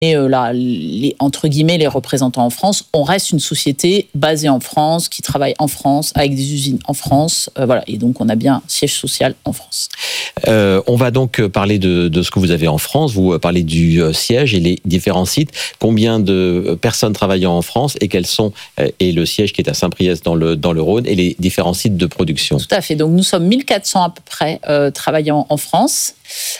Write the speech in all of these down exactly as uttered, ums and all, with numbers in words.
Et euh, là, les, entre guillemets, les représentants en France, on reste une société basée en France, qui travaille en France, avec des usines en France. Euh, voilà. Et donc, on a bien un siège social en France. Euh, on va donc parler de, de ce que vous avez en France. Vous parlez du siège et les différents sites. Combien de personnes travaillant en France et quels sont, et le siège qui est à Saint-Priest dans le, dans le Rhône, et les différents sites de production? Tout à fait. Donc, nous sommes mille quatre cents à peu près euh, travaillant en France.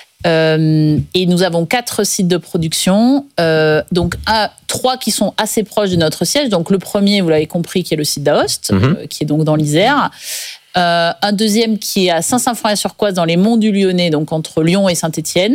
Euh, et nous avons quatre sites de production, euh, donc un, trois qui sont assez proches de notre siège. Donc le premier, vous l'avez compris, qui est le site d'Aoste, mmh. euh, qui est donc dans l'Isère. Euh, un deuxième qui est à Saint-Symphorien-sur-Coise, dans les monts du Lyonnais, donc entre Lyon et Saint-Étienne.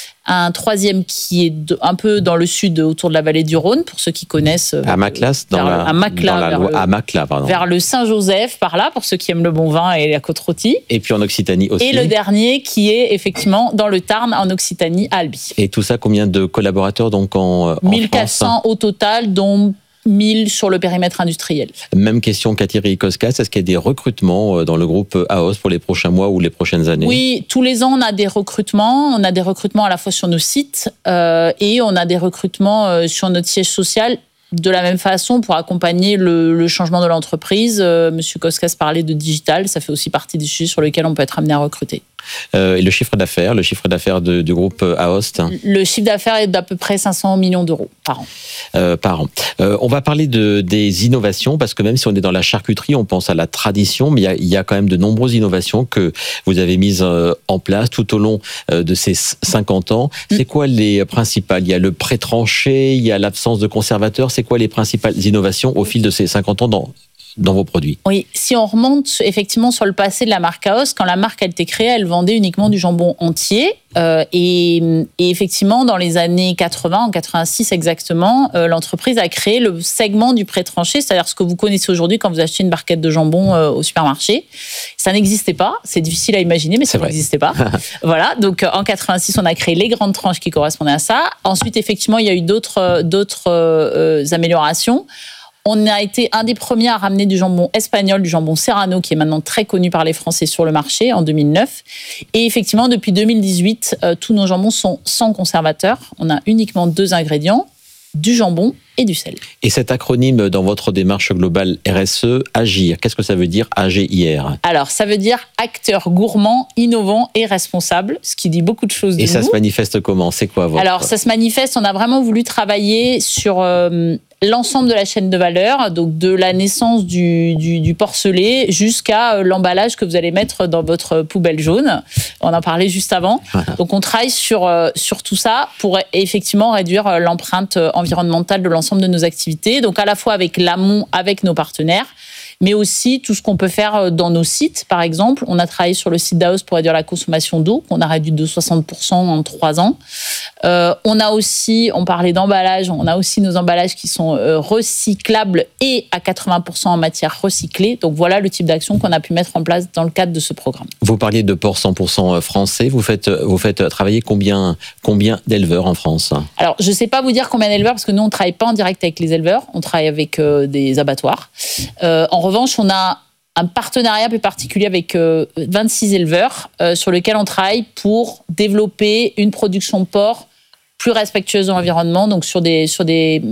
Un troisième qui est de, un peu dans le sud, autour de la vallée du Rhône, pour ceux qui connaissent. À Maclas, dans la, à Maclas, dans la vers loi, le, à Maclas, pardon. Vers le Saint-Joseph, par là, pour ceux qui aiment le bon vin et la côte rôtie. Et puis en Occitanie aussi. Et le dernier qui est effectivement dans le Tarn, en Occitanie, à Albi. Et tout ça, combien de collaborateurs donc en, en mille quatre cents France? Au total, dont mille sur le périmètre industriel. Même question qu'à Thierry Koskas, est-ce qu'il y a des recrutements dans le groupe Aoste pour les prochains mois ou les prochaines années? Oui, tous les ans on a des recrutements, on a des recrutements à la fois sur nos sites euh, et on a des recrutements euh, sur notre siège social. De la même façon, pour accompagner le, le changement de l'entreprise, euh, Monsieur Koskas parlait de digital, ça fait aussi partie des sujets sur lesquels on peut être amené à recruter. Euh, et le chiffre d'affaires, le chiffre d'affaires de, du groupe Aoste? Le chiffre d'affaires est d'à peu près cinq cents millions d'euros par an. Euh, par an. Euh, on va parler de, des innovations, parce que même si on est dans la charcuterie, on pense à la tradition, mais il y a, il y a quand même de nombreuses innovations que vous avez mises en place tout au long de ces cinquante ans. C'est quoi les principales? Il y a le pré-tranché, il y a l'absence de conservateurs. C'est quoi les principales innovations au fil de ces cinquante ans dans dans vos produits? Oui, si on remonte effectivement sur le passé de la marque Aoste, quand la marque a été créée, elle vendait uniquement du jambon entier. Euh, et, et effectivement, dans les années quatre-vingts, en quatre-vingt-six exactement, euh, l'entreprise a créé le segment du pré-tranché, c'est-à-dire ce que vous connaissez aujourd'hui quand vous achetez une barquette de jambon euh, au supermarché. Ça n'existait pas, c'est difficile à imaginer, mais ça n'existait pas. Voilà, donc en quatre-vingt-six, on a créé les grandes tranches qui correspondaient à ça. Ensuite, effectivement, il y a eu d'autres, d'autres euh, améliorations. On a été un des premiers à ramener du jambon espagnol, du jambon Serrano, qui est maintenant très connu par les Français sur le marché, en deux mille neuf. Et effectivement, depuis deux mille dix-huit, euh, tous nos jambons sont sans conservateur. On a uniquement deux ingrédients, du jambon et du sel. Et cet acronyme dans votre démarche globale R S E, AGIR, qu'est-ce que ça veut dire A G I R? Alors, ça veut dire acteur gourmand, innovant et responsable, ce qui dit beaucoup de choses de Et nous. ça se manifeste comment? C'est quoi votre... Alors, ça se manifeste, on a vraiment voulu travailler sur euh, l'ensemble de la chaîne de valeur, donc de la naissance du, du, du porcelet jusqu'à euh, l'emballage que vous allez mettre dans votre poubelle jaune. On en parlait juste avant. Voilà. Donc, on travaille sur, euh, sur tout ça pour effectivement réduire l'empreinte environnementale de l'ensemble de nos activités, donc à la fois avec l'amont, avec nos partenaires, mais aussi tout ce qu'on peut faire dans nos sites. Par exemple, on a travaillé sur le site d'Aoste pour réduire la consommation d'eau, qu'on a réduit de soixante pour cent en trois ans. Euh, on a aussi, on parlait d'emballage, on a aussi nos emballages qui sont euh, recyclables et à quatre-vingts pour cent en matière recyclée. Donc voilà le type d'action qu'on a pu mettre en place dans le cadre de ce programme. Vous parliez de porc cent pour cent français. Vous faites, vous faites travailler combien, combien d'éleveurs en France? Alors, je ne sais pas vous dire combien d'éleveurs, parce que nous, on ne travaille pas en direct avec les éleveurs. On travaille avec euh, des abattoirs. Euh, en En revanche, on a un partenariat plus particulier avec euh, vingt-six éleveurs euh, sur lequel on travaille pour développer une production de porc plus respectueuse de l'environnement, donc sur des, sur des,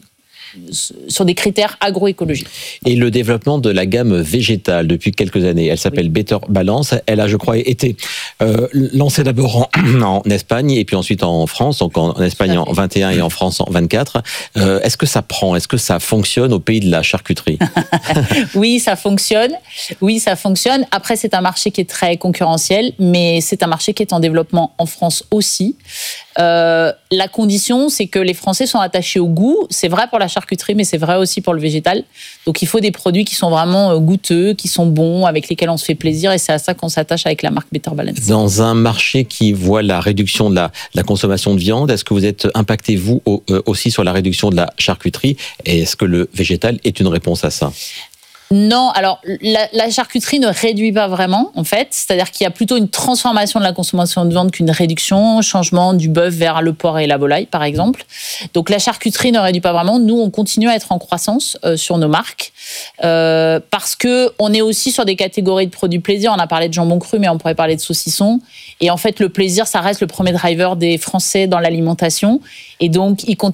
sur des critères agroécologiques. Et le développement de la gamme végétale depuis quelques années, elle s'appelle oui. Better Balance. Elle a, je crois, été euh, lancée d'abord en, en Espagne et puis ensuite en France, donc en, en Espagne en vingt et un et en France en vingt-quatre. Euh, est-ce que ça prend? Est-ce que ça fonctionne au pays de la charcuterie? Oui, ça fonctionne. Oui, ça fonctionne. Après, c'est un marché qui est très concurrentiel, mais c'est un marché qui est en développement en France aussi. Euh, la condition, c'est que les Français sont attachés au goût. C'est vrai pour la charcuterie, mais c'est vrai aussi pour le végétal. Donc, il faut des produits qui sont vraiment goûteux, qui sont bons, avec lesquels on se fait plaisir. Et c'est à ça qu'on s'attache avec la marque Better Balance. Dans un marché qui voit la réduction de la, la consommation de viande, est-ce que vous êtes impacté, vous, au, euh, aussi sur la réduction de la charcuterie? Et est-ce que le végétal est une réponse à ça? Non, alors la, la charcuterie ne réduit pas vraiment, en fait. C'est-à-dire qu'il y a plutôt une transformation de la consommation de viande qu'une réduction, changement du bœuf vers le porc et la volaille, par exemple. Donc la charcuterie ne réduit pas vraiment. Nous, on continue à être en croissance euh, sur nos marques euh, parce que on est aussi sur des catégories de produits plaisir. On a parlé de jambon cru, mais on pourrait parler de saucisson. Et en fait, le plaisir, ça reste le premier driver des Français dans l'alimentation. Et donc, ils continuent